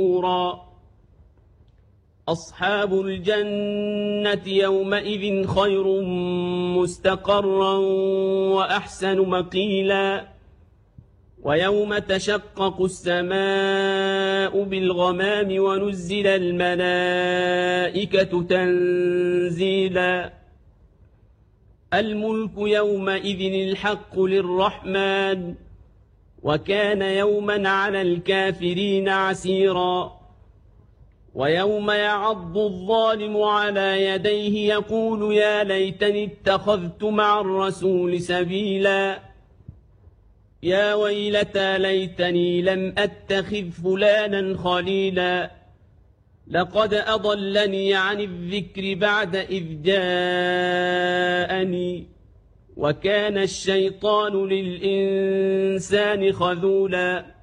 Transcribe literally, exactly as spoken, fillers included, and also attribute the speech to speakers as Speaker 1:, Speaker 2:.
Speaker 1: أصحاب الجنة يومئذ خير مستقرا وأحسن مقيلا ويوم تشقق السماء بالغمام ونزل الملائكة تنزيلا الملك يومئذ الحق للرحمن وكان يوما على الكافرين عسيرا ويوم يعض الظالم على يديه يقول يا ليتني اتخذت مع الرسول سبيلا يا ويلتى ليتني لم أتخذ فلانا خليلا لقد أضلني عن الذكر بعد إذ جاءني وكان الشيطان للإنسان خذولا